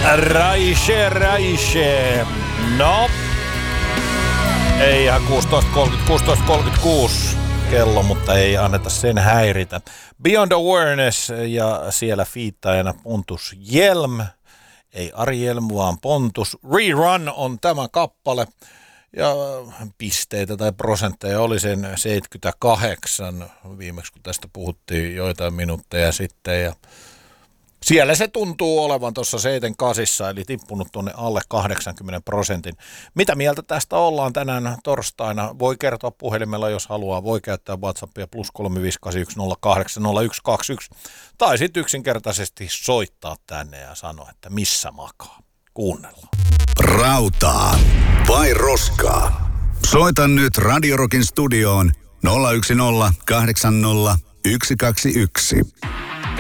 Raiche. No. Ei ihan 16.36 kello, mutta ei anneta sen häiritä. Beyond Awareness ja siellä fiittaajana Pontus Hjelm. Ei Ari Hjelm, vaan Pontus. Rerun on tämä kappale. Ja pisteitä tai prosentteja oli sen 78 viimeksi, kun tästä puhuttiin joitain minuutteja sitten. Ja siellä se tuntuu olevan tuossa 78, eli tippunut tuonne alle 80%. Mitä mieltä tästä ollaan tänään torstaina? Voi kertoa puhelimella, jos haluaa. Voi käyttää WhatsAppia +358808021. Tai sitten yksinkertaisesti soittaa tänne ja sanoa, että missä makaa. Kuunnellaan. Rautaa vai roskaa? Soita nyt Radio Rockin studioon 010 80 121.